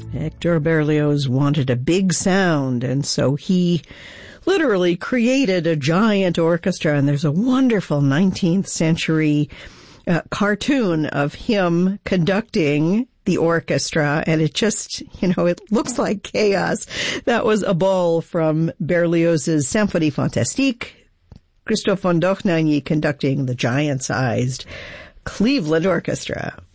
Hector Berlioz wanted a big sound, and so he literally created a giant orchestra, and there's a wonderful 19th century cartoon of him conducting the orchestra, and it just, it looks like chaos. That was a ball from Berlioz's Symphonie Fantastique, Christoph von Dohnanyi conducting the giant-sized Cleveland Orchestra.